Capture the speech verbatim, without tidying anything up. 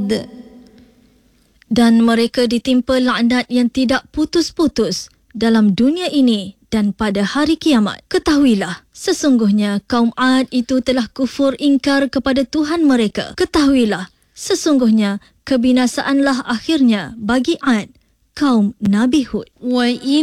Hud. Dan mereka ditimpa laknat yang tidak putus-putus dalam dunia ini dan pada hari kiamat. Ketahuilah, sesungguhnya kaum Ad itu telah kufur ingkar kepada Tuhan mereka. Ketahuilah, sesungguhnya kebinasaanlah akhirnya bagi Ad, kaum Nabi Hud.